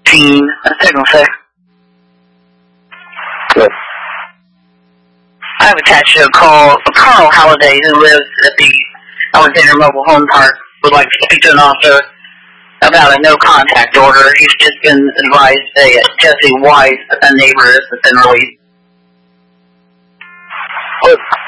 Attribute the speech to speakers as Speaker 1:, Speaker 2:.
Speaker 1: 13, signal 6.
Speaker 2: Good.
Speaker 1: I have attached to a call Colonel Halliday, who lives at the Alexander Mobile Home Park, would like to speak to an officer about a no-contact order. He's just been advised that Jesse White, a neighbor, has been released.
Speaker 2: Good.